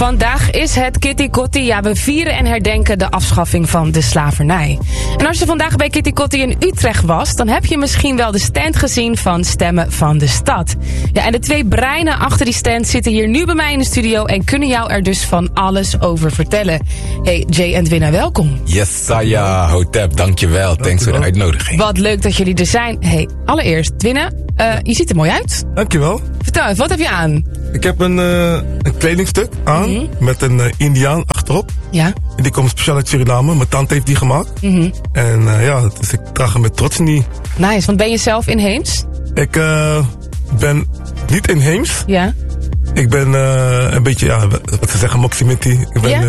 Vandaag is het Kitty Kotti. Ja, we vieren en herdenken de afschaffing van de slavernij. En als je vandaag bij Kitty Kotti in Utrecht was, dan heb je misschien wel de stand gezien van Stemmen van de Stad. Ja, en de twee breinen achter die stand zitten hier nu bij mij in de studio en kunnen jou er dus van alles over vertellen. Hey, Jay en Dwina, welkom. Yes, Saya, Hotep, dankjewel. Thanks voor de uitnodiging. Wat leuk dat jullie er zijn. Hey, allereerst, Dwina, je ziet er mooi uit. Dankjewel. Vertel even, wat heb je aan? Ik heb een kledingstuk aan met een Indiaan achterop. Ja. Die komt speciaal uit Suriname. Mijn tante heeft die gemaakt. En dus ik draag hem met trots niet. Nice, want ben je zelf inheems? Ik ben niet inheems. Ja. Ik ben een beetje, wat ze zeggen, Moximiti. Ik ben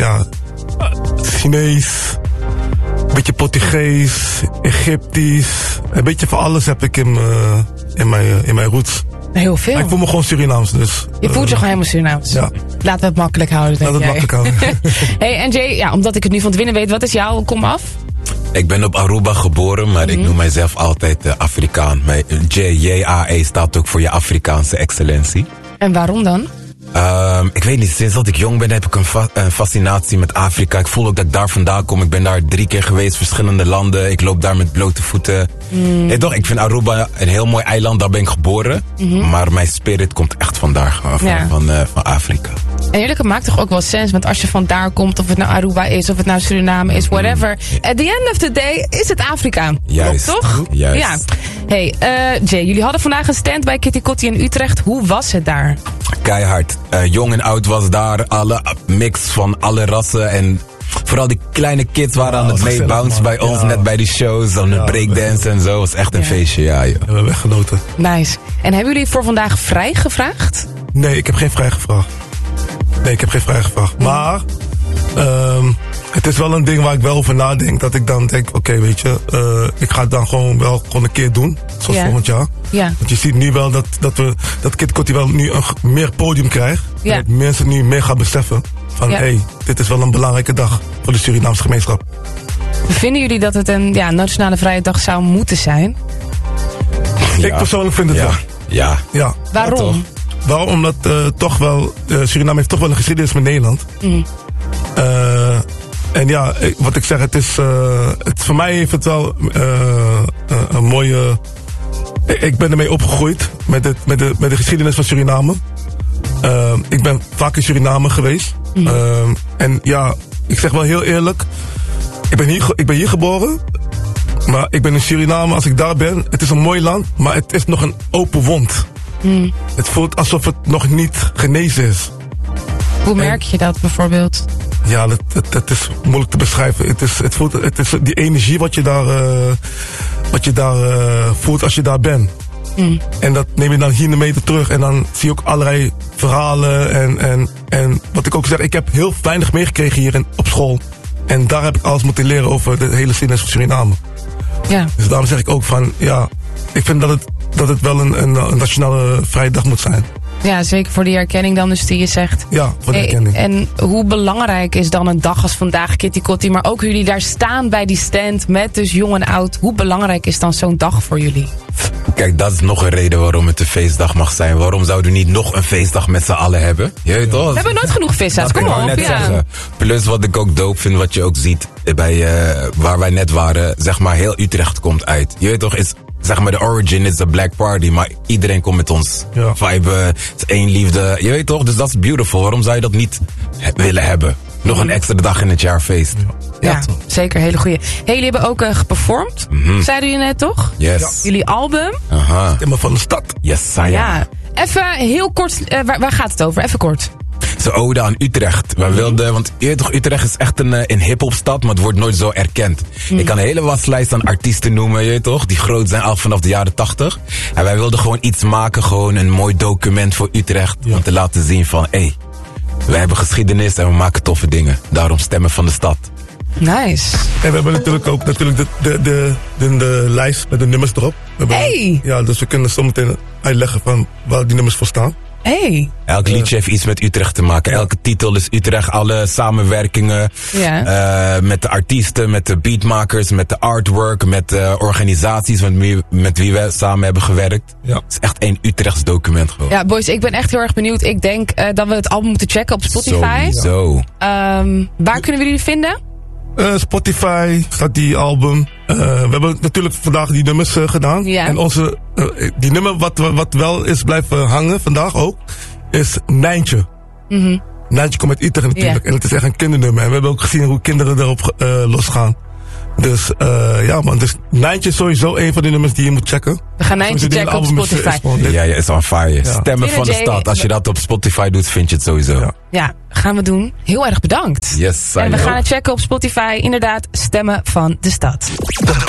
Chinees, een beetje Portugees, Egyptisch. Een beetje van alles heb ik in mijn roots. Heel veel. Maar ik voel me gewoon Surinaams, dus. Je voelt je gewoon helemaal Surinaams. Ja. Laten we het makkelijk houden, denk jij. Laten we het makkelijk houden. Hey, en Jay, ja, omdat ik het nu van Dwina weet, wat is jouw komaf? Ik ben op Aruba geboren, maar ik noem mijzelf altijd Afrikaan. Mijn J-A-E staat ook voor je Afrikaanse excellentie. En waarom dan? Ik weet niet, sinds dat ik jong ben heb ik een fascinatie met Afrika. Ik voel ook dat ik daar vandaan kom. Ik ben daar 3 keer geweest, verschillende landen. Ik loop daar met blote voeten. Nee, toch, ik vind Aruba een heel mooi eiland, daar ben ik geboren. Maar mijn spirit komt echt vandaar, van Afrika. En eerlijk, het maakt toch ook wel sens, want als je vandaar komt, of het nou Aruba is, of het nou Suriname is, whatever. At the end of the day is het Afrika. Juist. Toch? Juist. Ja. Hey, Jay, jullie hadden vandaag een stand bij Kitty Kotti in Utrecht. Hoe was het daar? Keihard. Jong en oud was daar. Alle mix van alle rassen. En vooral die kleine kids waren aan het meebouncen bij ons. Net bij die shows. Aan het breakdance en zo. Het was echt een feestje. Ja, joh. We hebben weggenoten. Nice. En hebben jullie voor vandaag vrij gevraagd? Nee, ik heb geen vrij gevraagd. Maar het is wel een ding waar ik wel over nadenk. Dat ik dan denk, oké, weet je, ik ga het dan gewoon een keer doen. Zoals volgend jaar. Ja. Want je ziet nu wel dat Kitty Kotti wel nu een meer podium krijgt. Ja. Dat mensen nu meer gaan beseffen van, dit is wel een belangrijke dag voor de Surinaamse gemeenschap. Vinden jullie dat het een Nationale Vrije Dag zou moeten zijn? Ja. Ik persoonlijk vind het wel. Ja. Waarom? Waarom? Omdat toch wel, Suriname heeft toch wel een geschiedenis met Nederland. En ja, wat ik zeg, voor mij heeft het wel een mooie. Ik ben ermee opgegroeid met de geschiedenis van Suriname. Ik ben vaak in Suriname geweest. En ja, ik zeg wel heel eerlijk, ik ben hier geboren. Maar ik ben in Suriname, als ik daar ben, het is een mooi land, maar het is nog een open wond. Het voelt alsof het nog niet genezen is. Hoe merk je dat bijvoorbeeld? Ja, dat is moeilijk te beschrijven. Het is die energie wat je daar voelt als je daar bent. En dat neem je dan hier mee terug. En dan zie je ook allerlei verhalen. En wat ik ook zeg, ik heb heel weinig meegekregen hier op school. En daar heb ik alles moeten leren over de hele geschiedenis van Suriname. Ja. Dus daarom zeg ik ook van, ja, ik vind dat het wel een nationale vrije dag moet zijn. Ja, zeker voor die herkenning dan dus die je zegt. Ja, voor de herkenning. En hoe belangrijk is dan een dag als vandaag, Kitty Kotti, maar ook jullie daar staan bij die stand met dus jong en oud. Hoe belangrijk is dan zo'n dag voor jullie? Kijk, dat is nog een reden waarom het een feestdag mag zijn. Waarom zouden we niet nog een feestdag met z'n allen hebben? Je weet toch? We hebben nooit genoeg vissa's, kom op. Net zeggen. Plus wat ik ook dope vind, wat je ook ziet bij waar wij net waren, zeg maar heel Utrecht komt uit. Je weet toch, zeg maar, de origin is de Black Party, maar iedereen komt met ons vibe, het is één liefde, je weet toch, dus dat is beautiful. Waarom zou je dat niet willen hebben? Nog een extra dag in het jaar feest. Ja, zeker, hele goeie. Hey, jullie hebben ook geperformed, zeiden jullie net toch? Yes. Ja. Jullie album. Stemmen van de Stad. Yes, Saya. Ja, even heel kort, waar gaat het over? Even kort. Ze ode aan Utrecht. Wij wilden, want je weet toch, Utrecht is echt een hip-hop stad, maar het wordt nooit zo erkend. Ik kan een hele waslijst aan artiesten noemen, je weet toch, die groot zijn al vanaf de jaren 80. En wij wilden gewoon iets maken, gewoon een mooi document voor Utrecht, om te laten zien van, wij hebben geschiedenis en we maken toffe dingen. Daarom Stemmen van de Stad. Nice. En we hebben natuurlijk ook de lijst met de nummers erop. Ja, dus we kunnen zometeen uitleggen van waar die nummers voor staan. Hey. Elk liedje heeft iets met Utrecht te maken. Elke titel is Utrecht. Alle samenwerkingen met de artiesten, met de beatmakers, met de artwork, met de organisaties met wie we samen hebben gewerkt. Ja. Het is echt één Utrechts document gewoon. Ja, boys, ik ben echt heel erg benieuwd. Ik denk dat we het album moeten checken op Spotify. Sowieso. Waar kunnen we jullie vinden? Spotify staat die album. We hebben natuurlijk vandaag die nummers gedaan. Ja. En die nummer wat wel is blijven hangen vandaag ook, is Nijntje. Mm-hmm. Nijntje komt uit Utrecht natuurlijk. Yeah. En het is echt een kindernummer. En we hebben ook gezien hoe kinderen erop losgaan. Dus dus Nijntje is sowieso een van de nummers die je moet checken. We gaan Nijntje checken op Spotify. Ja, is on fire. Ja. Stemmen van de stad. Als je dat op Spotify doet, vind je het sowieso. Ja, gaan we doen. Heel erg bedankt. Yes, en we gaan het checken op Spotify. Inderdaad, Stemmen van de stad.